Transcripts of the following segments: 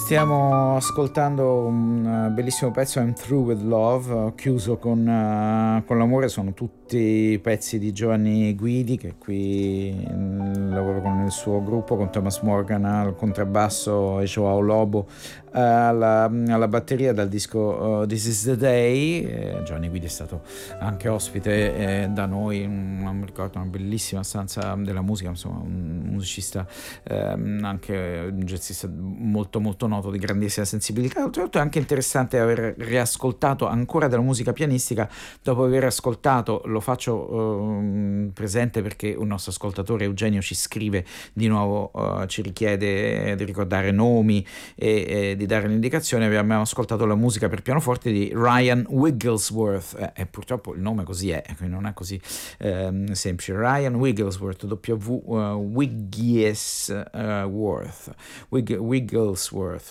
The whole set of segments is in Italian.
Stiamo ascoltando un bellissimo pezzo, I'm Through With Love, chiuso con l'amore. Sono tutti pezzi di Giovanni Guidi, che qui lavora con il suo gruppo, con Thomas Morgan al contrabbasso e Joao Lobo alla batteria, dal disco This Is The Day. Giovanni Guidi è stato anche ospite da noi, non mi ricordo, una bellissima stanza della musica, insomma un musicista, anche un jazzista molto molto noto, di grandissima sensibilità. Oltretutto è anche interessante aver riascoltato ancora della musica pianistica dopo aver ascoltato, lo faccio presente perché un nostro ascoltatore Eugenio ci scrive di nuovo, ci richiede di ricordare nomi e di dare l'indicazione. Abbiamo ascoltato la musica per pianoforte di Ryan Wigglesworth, e purtroppo il nome così è, quindi non è così semplice. Ryan Wigglesworth, Wigglesworth,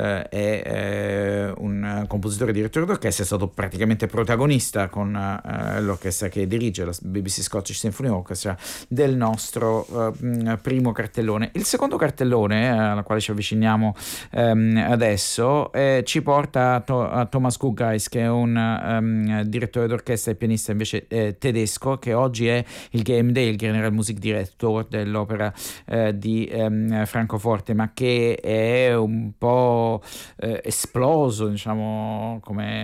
è un compositore e direttore d'orchestra. È stato praticamente protagonista con l'orchestra che dirige, la BBC Scottish Symphony Orchestra, del nostro primo cartellone. Il secondo cartellone alla quale ci avviciniamo adesso ci porta a Thomas Guggheis, che è un direttore d'orchestra e pianista invece tedesco, che oggi è il GMD, il General Music Director dell'opera di Francoforte, ma che è un po' esploso, diciamo,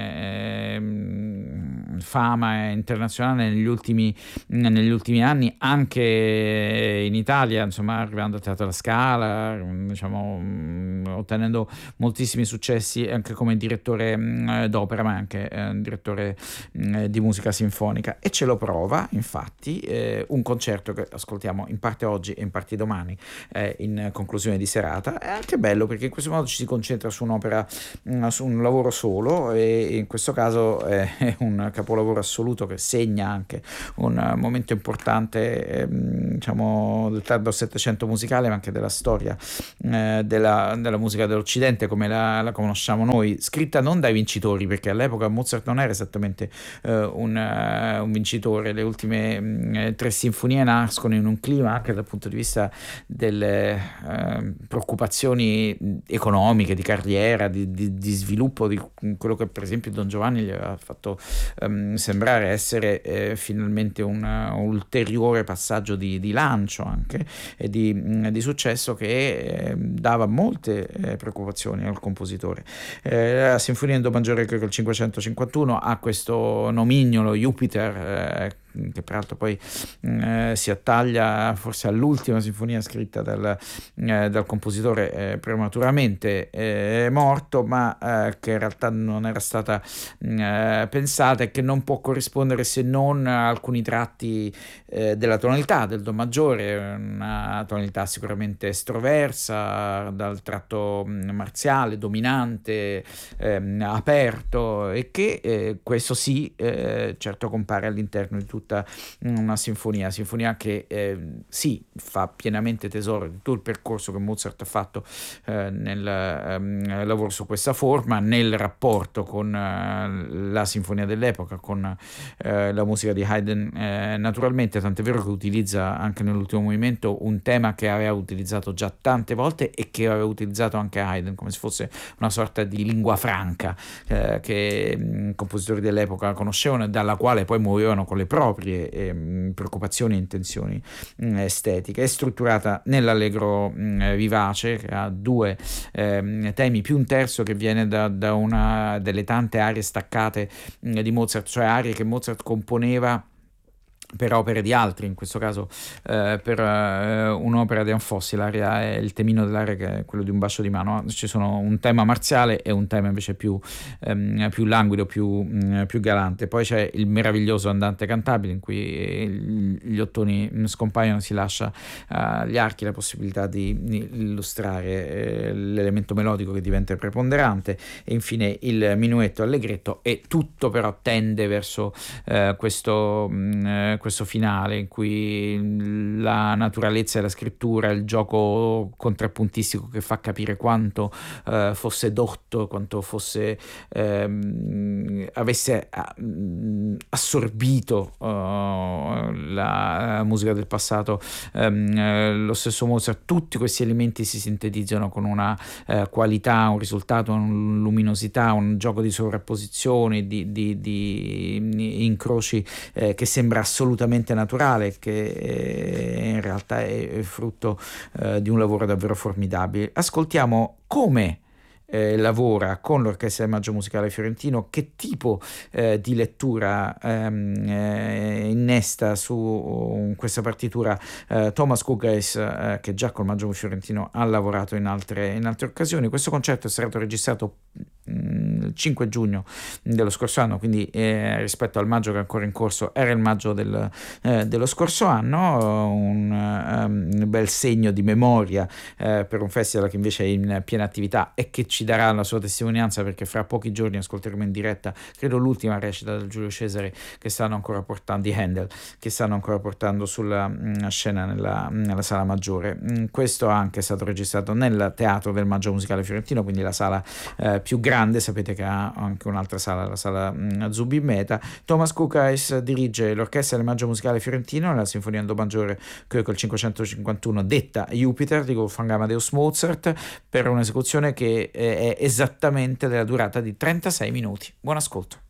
come fama internazionale negli ultimi anni, anche in Italia, insomma, arrivando al Teatro alla Scala, diciamo, ottenendo moltissimi successi anche come direttore d'opera, ma anche direttore di musica sinfonica. E ce lo prova, infatti, un concerto che ascoltiamo in parte oggi e in parte domani, in conclusione di serata. È anche bello perché in questo modo ci si concentra su un'opera, su un lavoro solo, e in questo caso è un capolavoro assoluto che segna anche un momento importante, diciamo, del tardo Settecento musicale, ma anche della storia della musica dell'Occidente come la conosciamo noi, scritta non dai vincitori, perché all'epoca Mozart non era esattamente un vincitore. Le ultime tre sinfonie nascono in un clima, anche dal punto di vista delle preoccupazioni economiche, di carriera, di sviluppo, di quello che per esempio Don Giovanni gli aveva fatto sembrare essere finalmente un ulteriore passaggio di lancio anche, e di successo, che dava molte preoccupazioni al compositore. La sinfonia in do maggiore, credo, il 551, ha questo nomignolo Jupiter, che peraltro poi si attaglia forse all'ultima sinfonia scritta dal compositore prematuramente morto, ma che in realtà non era stata pensata, e che non può corrispondere se non a alcuni tratti della tonalità del do maggiore, una tonalità sicuramente estroversa, dal tratto marziale, dominante, aperto, e che questo sì, certo compare all'interno di tutta una sinfonia che sì, fa pienamente tesoro di tutto il percorso che Mozart ha fatto nel lavoro su questa forma, nel rapporto con la sinfonia dell'epoca, con la musica di Haydn, naturalmente, tant'è vero che utilizza anche nell'ultimo movimento un tema che aveva utilizzato già tante volte e che aveva utilizzato anche Haydn, come se fosse una sorta di lingua franca che i compositori dell'epoca conoscevano e dalla quale poi muovevano con le proprie preoccupazioni e intenzioni estetiche. È strutturata nell'allegro vivace, che ha due temi più un terzo che viene da una delle tante arie staccate di Mozart, cioè arie che Mozart componeva per opere di altri, in questo caso per un'opera di Anfossi. L'aria è il temino dell'aria, che è quello di Un bacio di mano. Ci sono un tema marziale e un tema invece più languido, più galante. Poi c'è il meraviglioso Andante cantabile, in cui gli ottoni scompaiono, si lascia agli archi la possibilità di illustrare l'elemento melodico che diventa preponderante, e infine il minuetto allegretto, e tutto però tende verso questo questo finale in cui la naturalezza della scrittura, il gioco contrappuntistico che fa capire quanto fosse dotto, quanto fosse avesse assorbito la musica del passato, lo stesso Mozart. Tutti questi elementi si sintetizzano con una qualità, un risultato, una luminosità, un gioco di sovrapposizioni, di incroci che sembra assolutamente naturale, che in realtà è frutto di un lavoro davvero formidabile. Ascoltiamo come lavora con l'Orchestra del Maggio Musicale Fiorentino, che tipo di lettura innesta su questa partitura Thomas Kukreis, che già col Maggio Fiorentino ha lavorato in altre occasioni. Questo concerto è stato registrato il 5 giugno dello scorso anno, quindi rispetto al maggio che è ancora in corso era il maggio dello scorso anno, un bel segno di memoria per un festival che invece è in piena attività e che ci darà la sua testimonianza, perché fra pochi giorni ascolteremo in diretta, credo, l'ultima recita del Giulio Cesare che stanno ancora portando, di Handel, che stanno ancora portando sulla scena nella sala maggiore. Questo anche è stato registrato nel Teatro del Maggio Musicale Fiorentino, quindi la sala più grande. Sapete che ha anche un'altra sala, la sala Zubin Mehta. Thomas Kukreis dirige l'Orchestra del Maggio Musicale Fiorentino nella Sinfonia in Do maggiore Köchel 551, detta Jupiter di Wolfgang Amadeus Mozart, per un'esecuzione che è esattamente della durata di 36 minuti. Buon ascolto.